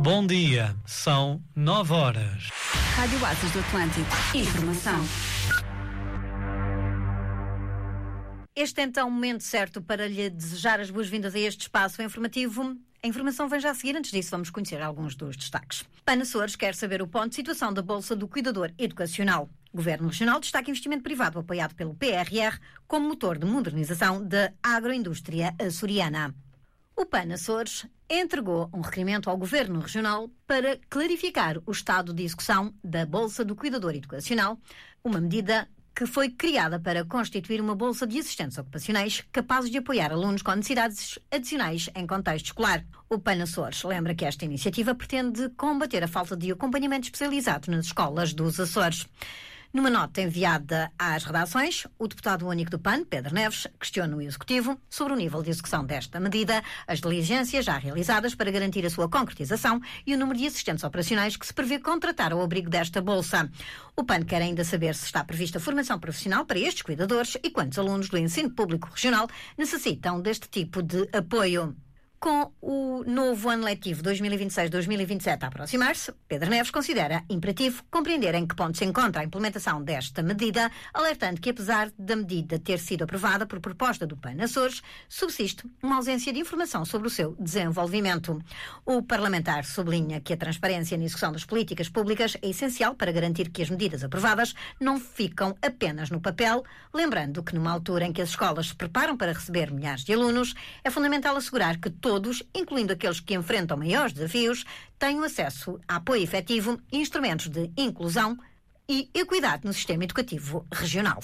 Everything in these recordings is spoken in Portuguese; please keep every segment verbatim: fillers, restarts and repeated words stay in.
Bom dia, são nove horas. Rádio Oásis do Atlântico. Informação. Este é então o momento certo para lhe desejar as boas-vindas a este espaço informativo. A informação vem já a seguir. Antes disso, vamos conhecer alguns dos destaques. PAN Açores quer saber o ponto de situação da Bolsa do Cuidador Educacional. O Governo Regional destaca investimento privado apoiado pelo P R R como motor de modernização da agroindústria açoriana. O PAN Açores entregou um requerimento ao Governo Regional para clarificar o estado de execução da Bolsa do Cuidador Educacional, uma medida que foi criada para constituir uma bolsa de assistentes ocupacionais capazes de apoiar alunos com necessidades adicionais em contexto escolar. O PAN Açores lembra que esta iniciativa pretende combater a falta de acompanhamento especializado nas escolas dos Açores. Numa nota enviada às redações, o deputado único do PAN, Pedro Neves, questiona o Executivo sobre o nível de execução desta medida, as diligências já realizadas para garantir a sua concretização e o número de assistentes operacionais que se prevê contratar ao abrigo desta bolsa. O PAN quer ainda saber se está prevista formação profissional para estes cuidadores e quantos alunos do ensino público regional necessitam deste tipo de apoio. Com o novo ano letivo dois mil e vinte e seis dois mil e vinte e sete a aproximar-se, Pedro Neves considera imperativo compreender em que ponto se encontra a implementação desta medida, alertando que, apesar da medida ter sido aprovada por proposta do PAN Açores, subsiste uma ausência de informação sobre o seu desenvolvimento. O parlamentar sublinha que a transparência na execução das políticas públicas é essencial para garantir que as medidas aprovadas não ficam apenas no papel, lembrando que numa altura em que as escolas se preparam para receber milhares de alunos, é fundamental assegurar que todos, incluindo aqueles que enfrentam maiores desafios, tenham acesso a apoio efetivo e instrumentos de inclusão e equidade no sistema educativo regional.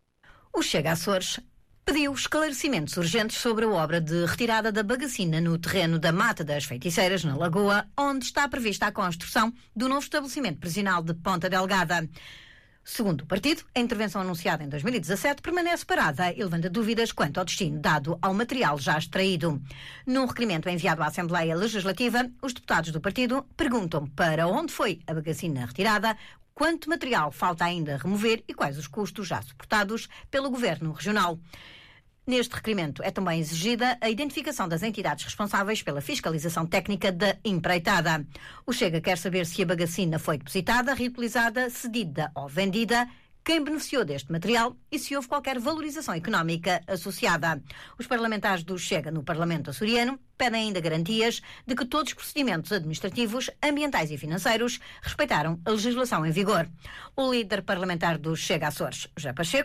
O Chega Açores pediu esclarecimentos urgentes sobre a obra de retirada da bagacina no terreno da Mata das Feiticeiras, na Lagoa, onde está prevista a construção do novo estabelecimento prisional de Ponta Delgada. Segundo o partido, a intervenção anunciada em dois mil e dezassete permanece parada e levanta dúvidas quanto ao destino dado ao material já extraído. Num requerimento enviado à Assembleia Legislativa, os deputados do partido perguntam para onde foi a bagacina retirada, quanto material falta ainda remover e quais os custos já suportados pelo Governo Regional. Neste requerimento é também exigida a identificação das entidades responsáveis pela fiscalização técnica da empreitada. O Chega quer saber se a bagacina foi depositada, reutilizada, cedida ou vendida, quem beneficiou deste material e se houve qualquer valorização económica associada. Os parlamentares do Chega no Parlamento açoriano pedem ainda garantias de que todos os procedimentos administrativos, ambientais e financeiros respeitaram a legislação em vigor. O líder parlamentar do Chega Açores, José Pacheco,